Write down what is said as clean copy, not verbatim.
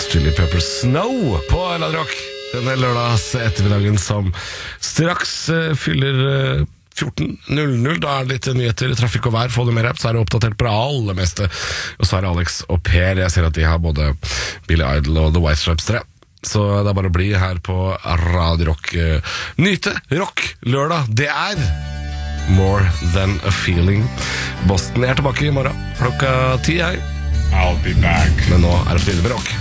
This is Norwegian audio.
Hot Chili Peppers Snow på Radio Rock denne lørdags ettermiddagen som straks fyller 14.00. Da er det litt nyheter, trafikk og vær. Få det mer opp, så er det oppdatert på det aller meste. Og så er det Alex og Per. Jeg ser at de har både Billy Idol og The White Stripes 3. Så det er bare å bli her på Radio Rock. Nyte rock lørdag. Det er More Than A Feeling. Boston er tilbake i morgen klokka 10 her. I'll be back. Men nå er det på tide med rock.